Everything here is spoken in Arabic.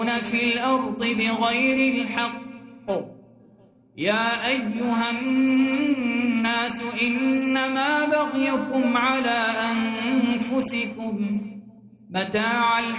في الأرض بغير الحق يا أيها الناس إنما بغيكم على أنفسكم متاع